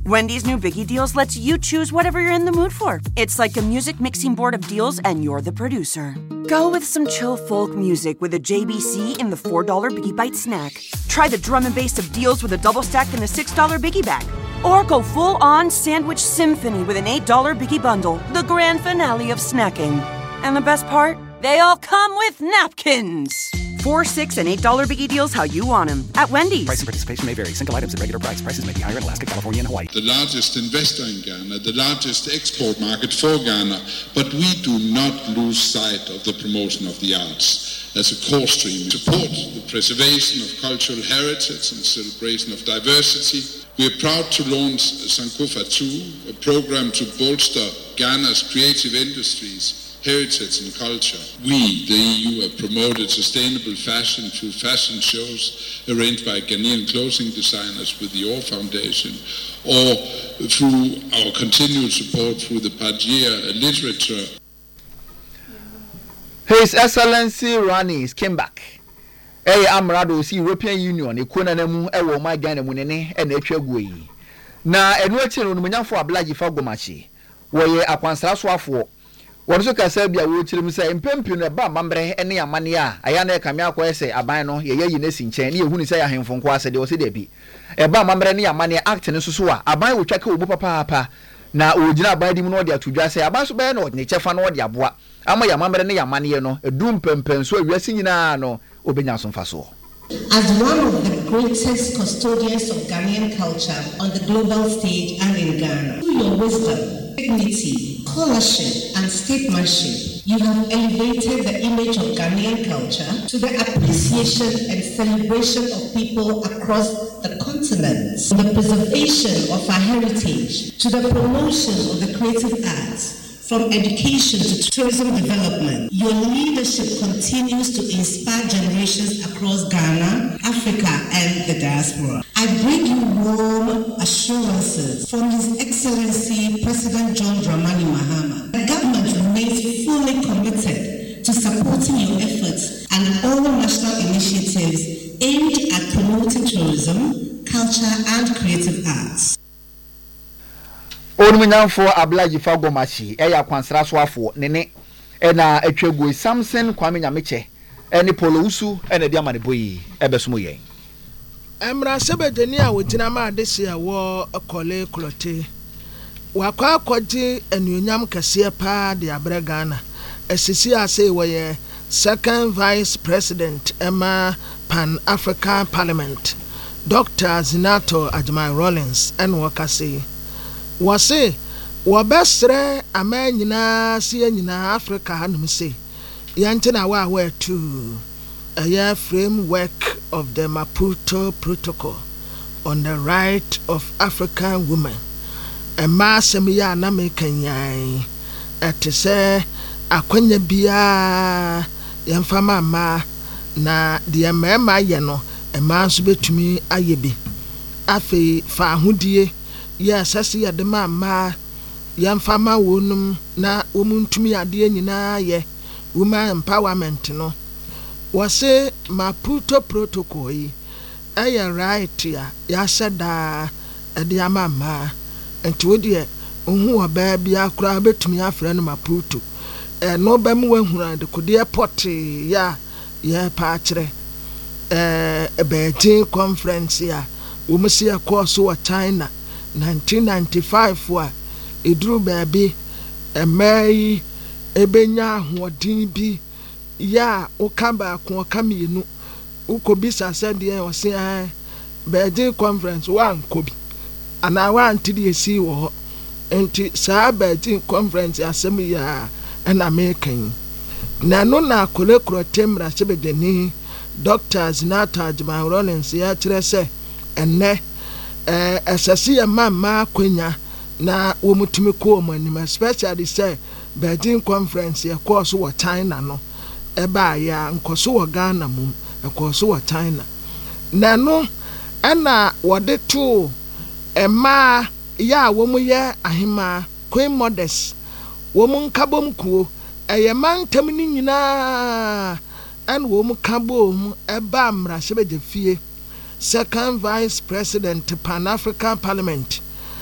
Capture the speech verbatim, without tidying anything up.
Wendy's new Biggie Deals lets you choose whatever you're in the mood for. It's like a music mixing board of deals, and you're the producer. Go with some chill folk music with a J B C in the four dollar Biggie Bite snack. Try the drum and bass of deals with a double stack in the six dollar Biggie Bag. Or go full-on sandwich symphony with an eight dollar Biggie Bundle, the grand finale of snacking. And the best part? They all come with napkins. Four, six, and eight dollar Biggie Deals how you want them at Wendy's. Price and participation may vary. Single items at regular price. Prices may be higher in Alaska, California, and Hawaii. The largest investor in Ghana, the largest export market for Ghana, but we do not lose sight of the promotion of the arts as a core stream. Support the preservation of cultural heritage and celebration of diversity. We are proud to launch Sankofa two, a program to bolster Ghana's creative industries, heritage and culture. We, the E U, have promoted sustainable fashion through fashion shows arranged by Ghanaian clothing designers with the Orr Foundation, or through our continued support through the Pajia literature. His Excellency Rani came back. Hey, Amrado, see European Union, a Kunanamu, a woman, Ghana, Munene, and a Chagui. Now, a watching on Munafo Ablaji Fagomachi, where ye a Kwansaswafo. Wonso ka sabia wo tirim say mpempim na ba mambre ene amane a aya na kamia kwa ese aban no ye ye nesi nchen ne ehunu say ahemfo nko ase de o se de bi e ba mambre ne amane act ne susu a aban wo twaka obu papa papa na ogina aban dim no de atudwa say aban so be no ne chefa no de aboa ama ya mambre ne amane no edu mpempem so awiase nyina no obenya so mfa so. As one of the greatest custodians of Ghanaian culture on the global stage and in Ghana, through your wisdom, dignity, scholarship, and statesmanship, you have elevated the image of Ghanaian culture to the appreciation and celebration of people across the continent, from the preservation of our heritage to the promotion of the creative arts. From education to tourism development, your leadership continues to inspire generations across Ghana, Africa, and the diaspora. I bring you warm assurances from His Excellency President John Dramani Mahama. The government remains fully committed to supporting your efforts and all national initiatives aimed at promoting tourism, culture, and creative arts. Onumunyam for Ablaji Fagomachi, eya kwansra swafo nene ena atwegu Samson Kwame Nyameche eni Polo Usu ena dia maneboyi ebesumo yen. Emra sebedeni a wogina ma adese a wo akole klote. Wakwa akwaje enuonyam kase pa de abre Ghana. Esisi ase woye second vice president Emma Pan African Parliament. Doctor Zinato Ajmai Rollins en wakase wase wabesre amanyina si anyina Africa hanum se yantina wa wa to a year framework of the Maputo Protocol on the right of African women a massam ya na mekanyan etese akwanya bia yamfama ma na de mema ye no e ma so betumi ayebi afi fa ahudie yes asị ya de mama ya mfama wonum na womuntumi ade nyina ye woman empowerment no wase Maputo Protocol yi aye right ya ya seda ade amama enti wodie ohu oba bia kura betumi afre no Maputo e no ba mu wahura de kode port ya ya pa kire eh Beijing conference ya womusi akọ so wa China nineteen ninety-five wa eduru baabi emai ebenya ahoden bi ya okamba ko okamienu ukobisa sende o se an Beijing conference wa nkobi ana wa ntidi esi wo enti saa Beijing conference asem ya na American na no na kolekro temra sebedeni Doctor Zinato Ajmai Rollins ya kire se enne eh asasi ya mama kwenya na womutumi ko omanim especially say Beijing conference ya course wo China no eba ya nkoso wo Ghana mum ekoso wo China na no ana wode to ema ya womu ye ahima Queen Modest womu nkabom kuo eye mantam ni nyina an womu kabom eba mra sebede fie second vice president Pan African Parliament